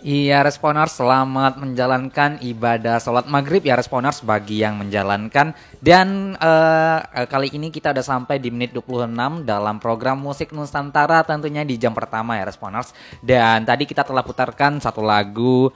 Iya, Responers, selamat menjalankan ibadah sholat maghrib ya Responers bagi yang menjalankan. Dan kali ini kita udah sampai di menit 26 dalam program Musik Nusantara tentunya di jam pertama ya Responers. Dan tadi kita telah putarkan satu lagu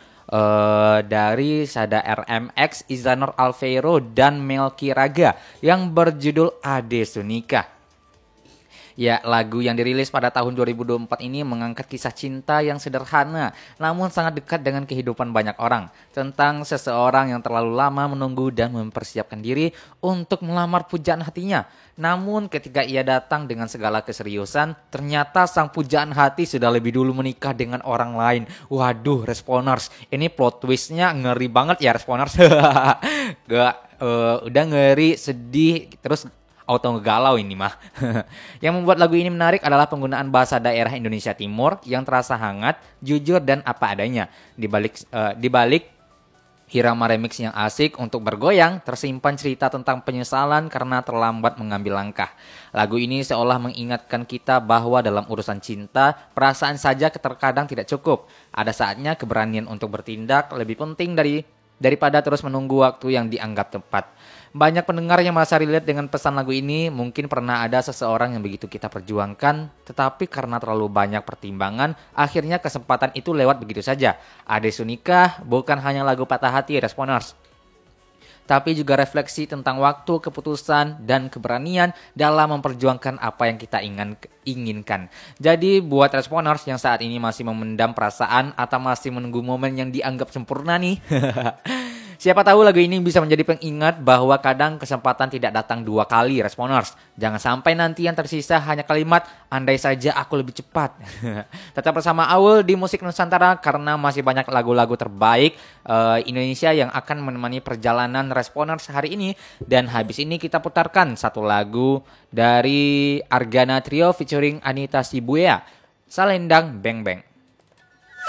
dari Sada RMX, Izanur Alvero, dan Melki Raga yang berjudul Ade Sunika. Ya, lagu yang dirilis pada tahun 2024 ini mengangkat kisah cinta yang sederhana, namun sangat dekat dengan kehidupan banyak orang. Tentang seseorang yang terlalu lama menunggu dan mempersiapkan diri untuk melamar pujaan hatinya. Namun ketika ia datang dengan segala keseriusan, ternyata sang pujaan hati sudah lebih dulu menikah dengan orang lain. Waduh, Responers, ini plot twistnya ngeri banget ya Responers. Gak, udah ngeri, sedih, terus auto ngegalau ini mah. Yang membuat lagu ini menarik adalah penggunaan bahasa daerah Indonesia Timur yang terasa hangat, jujur dan apa adanya. Di balik Hirama remix yang asik untuk bergoyang, tersimpan cerita tentang penyesalan karena terlambat mengambil langkah. Lagu ini seolah mengingatkan kita bahwa dalam urusan cinta, perasaan saja terkadang tidak cukup. Ada saatnya keberanian untuk bertindak lebih penting daripada terus menunggu waktu yang dianggap tepat. Banyak pendengar yang merasa relate dengan pesan lagu ini. Mungkin pernah ada seseorang yang begitu kita perjuangkan, tetapi karena terlalu banyak pertimbangan, akhirnya kesempatan itu lewat begitu saja. Ade Sunika bukan hanya lagu patah hati Responers, tapi juga refleksi tentang waktu, keputusan, dan keberanian dalam memperjuangkan apa yang kita inginkan. Jadi buat Responers yang saat ini masih memendam perasaan atau masih menunggu momen yang dianggap sempurna nih, siapa tahu lagu ini bisa menjadi pengingat bahwa kadang kesempatan tidak datang dua kali Responers. Jangan sampai nanti yang tersisa hanya kalimat andai saja aku lebih cepat. Tetap bersama Aul di Musik Nusantara karena masih banyak lagu-lagu terbaik Indonesia yang akan menemani perjalanan Responers hari ini. Dan habis ini kita putarkan satu lagu dari Argana Trio featuring Anita Sibuya, Salendang Beng Beng.